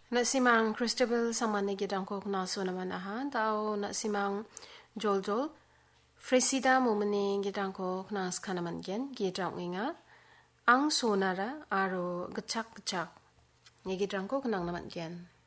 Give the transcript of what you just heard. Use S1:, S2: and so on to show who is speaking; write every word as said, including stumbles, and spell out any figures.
S1: Nasimang Christabel samani gidang ko knaso naman aha tao nasimang joljol Fresida mumani gidang ko knas kanaman gen gidang inga ang sonara aro gacak gacak ni gidang ko knang naman gen